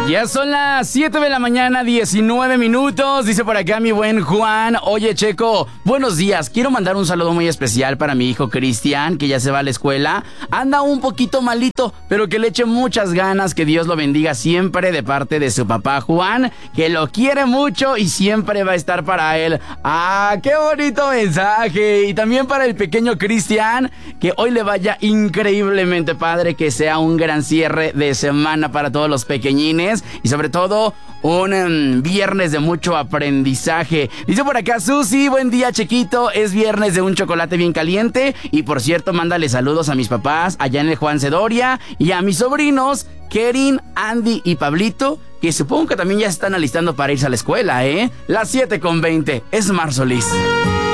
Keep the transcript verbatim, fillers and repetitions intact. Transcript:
Ya son las siete de la mañana, diecinueve minutos. Dice por acá mi buen Juan: oye, Checo, buenos días. Quiero mandar un saludo muy especial para mi hijo Cristian, que ya se va a la escuela. Anda un poquito malito, pero que le eche muchas ganas. Que Dios lo bendiga siempre, de parte de su papá Juan, que lo quiere mucho y siempre va a estar para él. ¡Ah, qué bonito mensaje! Y también para el pequeño Cristian, que hoy le vaya increíblemente padre, que sea un gran cierre de semana para todos los pequeñines. Y sobre todo, un um, viernes de mucho aprendizaje. Dice por acá Susi: buen día, Chequito. Es viernes de un chocolate bien caliente. Y por cierto, mándale saludos a mis papás allá en el Juan Cedoria. Y a mis sobrinos, Kerin, Andy y Pablito, que supongo que también ya se están alistando para irse a la escuela, ¿eh? Las siete con veinte. Es Mar Solís.